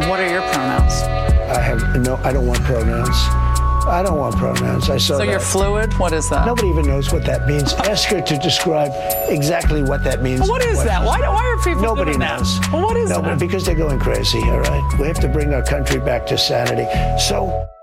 And what are your pronouns? I don't want pronouns. I don't want pronouns. So you're fluid? What is that? Nobody even knows what that means. Ask her to describe exactly what that means. Well, what is that? Why are people Nobody doing knows. That? Well, what is that? Because they're going crazy, all right? We have to bring our country back to sanity. So